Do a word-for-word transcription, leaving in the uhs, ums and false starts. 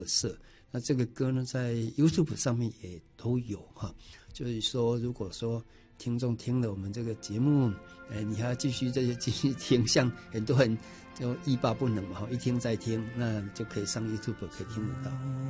色。那这个歌呢，在 YouTube 上面也都有哈。就是说，如果说听众听了我们这个节目，哎，你还要继续这些继续听，像很多人就欲罢不能嘛，一听再听，那就可以上 YouTube 可以听得到。